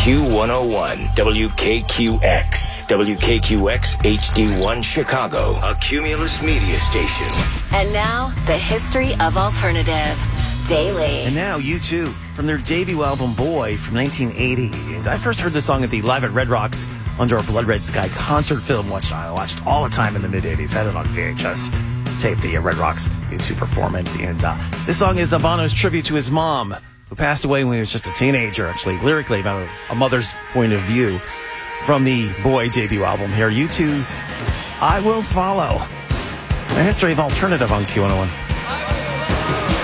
Q101, WKQX, WKQX HD1 Chicago, a Cumulus media station. And now, the history of alternative. Daily. And now, U2, from their debut album, Boy, from 1980. And I first heard this song at the Live at Red Rocks Under a Blood Red Sky concert film, which I watched all the time in the mid-80s. Had it on VHS. Taped the Red Rocks U2 performance. And this song is Bono's tribute to his mom, who passed away when he was just a teenager, actually, lyrically, about a mother's point of view. From the Boy debut album here, U2's I Will Follow. A history of alternative on Q101.